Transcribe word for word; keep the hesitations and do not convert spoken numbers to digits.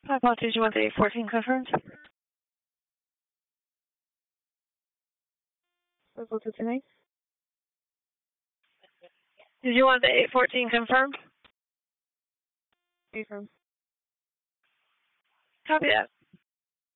My apologies, you want the eight fourteen confirmed? What's the name? Did you want the eight fourteen confirmed? Confirmed. Copy that.